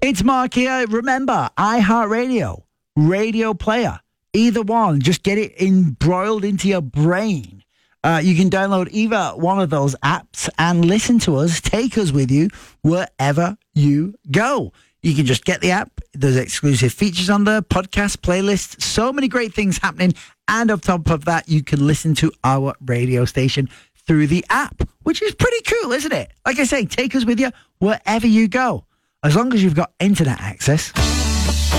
It's Mark here. Remember, iHeartRadio, Radio Player, either one. Just get it embroiled into your brain. You can download either one of those apps and listen to us, take us with you wherever you go. You can just get the app. There's exclusive features on the podcast playlist. So many great things happening. And on top of that, you can listen to our radio station through the app, which is pretty cool, isn't it? Like I say, take us with you wherever you go, as long as you've got internet access.